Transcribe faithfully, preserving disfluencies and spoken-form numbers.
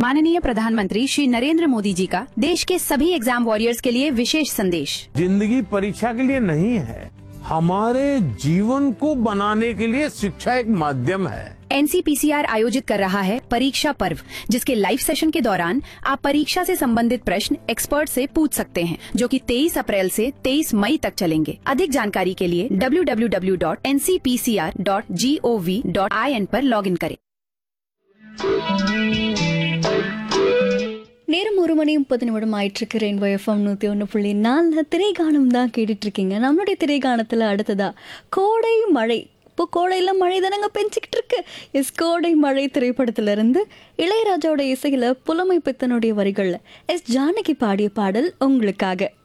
माननीय प्रधानमंत्री श्री नरेंद्र मोदी जी का देश के सभी एग्जाम वॉरियर्स के लिए विशेष संदेश। जिंदगी परीक्षा के लिए नहीं है, हमारे जीवन को बनाने के लिए शिक्षा एक माध्यम है। N C P C R आयोजित कर रहा है परीक्षा पर्व, जिसके लाइव सेशन के दौरान आप परीक्षा से संबंधित प्रश्न एक्सपर्ट से पूछ सकते हैं, जो कि तेईस अप्रैल से तेईस मई तक चलेंगे। अधिक जानकारी के लिए W W W dot N C P C R dot G O V dot I N पर लॉग इन करें। நேரம் ஒரு மணி முப்பது நிமிடம் ஆயிட்டிருக்கு. ரெயின்போ எஃப்எம் நூற்றி ஒன்று புள்ளி நாலு திரைகானம் தான் கேட்டுட்டு இருக்கீங்க. நம்மளுடைய திரைகானத்தில் அடுத்ததா கோடை மழை. இப்போ கோடையில் மழை தானங்க பெஞ்சிக்கிட்டு இருக்கு. எஸ், கோடை மழை திரைப்படத்திலிருந்து இளையராஜாவோட இசையில் புலமை பித்தனுடைய வரிகளில் எஸ் ஜானகி பாடிய பாடல் உங்களுக்காக.